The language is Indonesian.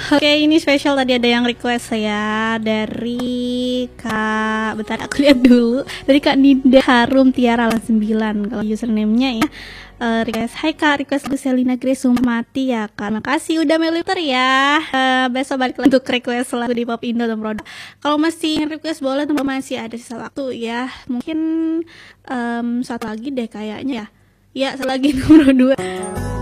Oke, ini spesial tadi ada yang request saya dari Kak, bentar aku lihat dulu. Dari Kak Ninda Harum Tiara 9 kalau username-nya ya. Request, hai Kak, request lagu Selina Grace Sumpah Mati ya Kak. Makasih udah meliter ya. Besok balik lagi untuk request lagu di Pop Indo dan Produk. Kalau masih request boleh, teman masih ada sisa waktu ya. Mungkin satu lagi deh kayaknya ya. Ya, satu lagi nomor 2.